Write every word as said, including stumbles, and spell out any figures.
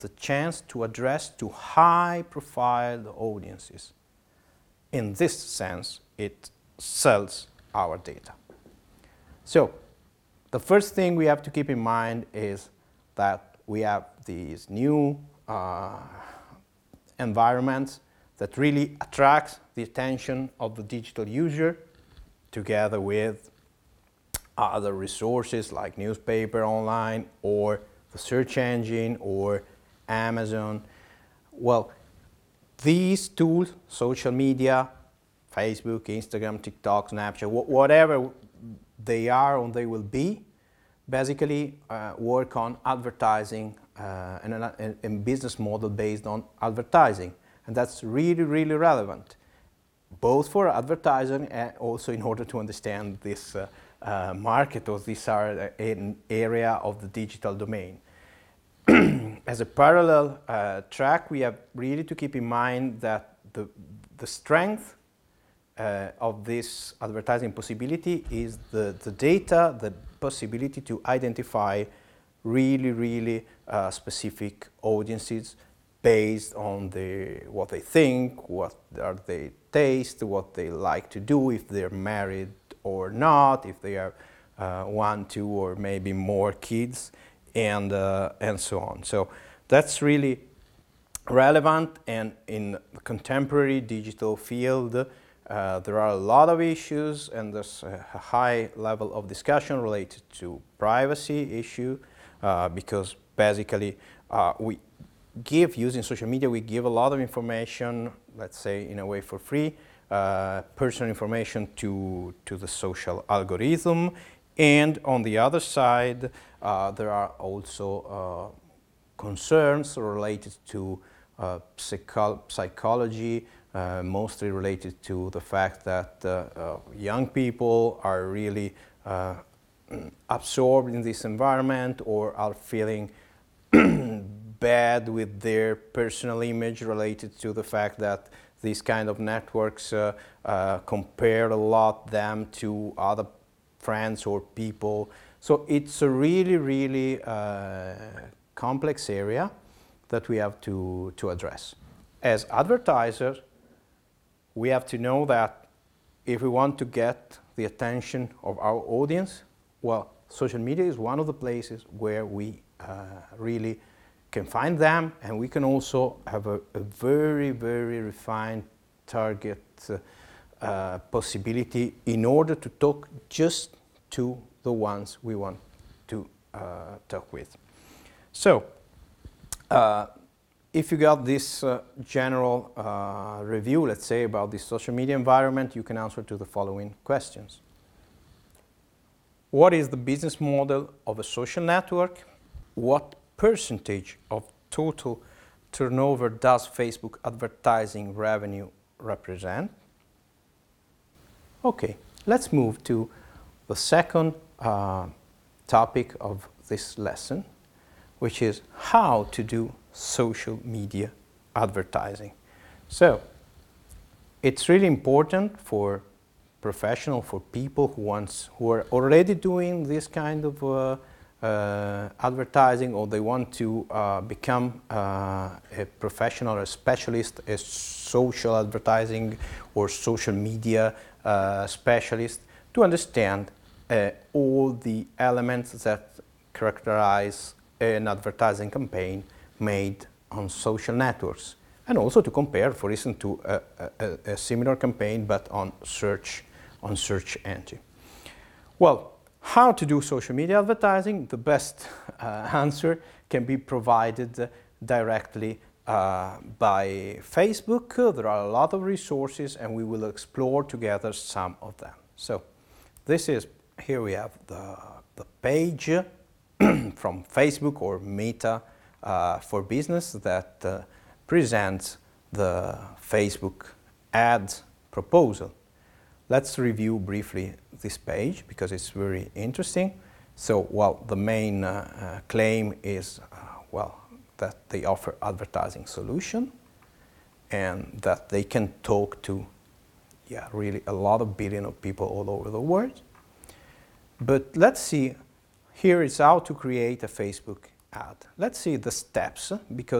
the chance to address to high-profile audiences. In this sense, it sells our data. So, the first thing we have to keep in mind is that we have these new uh, environments that really attracts the attention of the digital user, together with other resources like newspaper online or the search engine or Amazon. Well, these tools, social media, Facebook, Instagram, TikTok, Snapchat, wh whatever they are or they will be, basically uh, work on advertising uh, and a, a business model based on advertising. And that's really, really relevant, both for advertising and also in order to understand this uh, uh, market, or this are an area of the digital domain. As a parallel uh, track, we have really to keep in mind that the, the strength uh, of this advertising possibility is the, the data, the possibility to identify really, really uh, specific audiences based on the, what they think, what are they taste, what they like to do, if they're married or not, if they are uh, one, two, or maybe more kids, and uh, and so on. So that's really relevant, and in the contemporary digital field, uh, there are a lot of issues, and there's a high level of discussion related to privacy issue, uh, because basically uh, we give, using social media, we give a lot of information, let's say in a way for free, uh, personal information to, to the social algorithm. And on the other side, uh, there are also uh, concerns related to uh, psycho psychology, uh, mostly related to the fact that uh, uh, young people are really uh, absorbed in this environment, or are feeling bad with their personal image related to the fact that these kind of networks uh, uh, compare a lot them to other friends or people. So it's a really, really uh, complex area that we have to, to address. As advertisers, we have to know that if we want to get the attention of our audience, well, social media is one of the places where we uh, really can find them, and we can also have a, a very, very refined target uh, uh, possibility in order to talk just to the ones we want to uh, talk with. So, uh, if you got this uh, general uh, review, let's say, about the social media environment, you can answer to the following questions. What is the business model of a social network? What percentage of total turnover does Facebook advertising revenue represent? Okay, let's move to the second uh, topic of this lesson, which is how to do social media advertising. So, it's really important for professionals, for people who wants, who are already doing this kind of uh, uh, advertising, or they want to uh, become uh, a professional or a specialist, a social advertising or social media uh, specialist, to understand uh, all the elements that characterize an advertising campaign made on social networks, and also to compare, for instance, to a, a, a similar campaign but on search, on search engine. Well, how to do social media advertising? The best uh, answer can be provided uh, directly uh, by Facebook. Uh, there are a lot of resources, and we will explore together some of them. So, this is, here we have the, the page from Facebook, or Meta uh, for Business, that uh, presents the Facebook ads proposal. Let's review briefly this page because it's very interesting. So, well, the main uh, uh, claim is, uh, well, that they offer advertising solution, and that they can talk to, yeah, really a lot of billion of people all over the world. But let's see, here is how to create a Facebook ad. Let's see the steps, because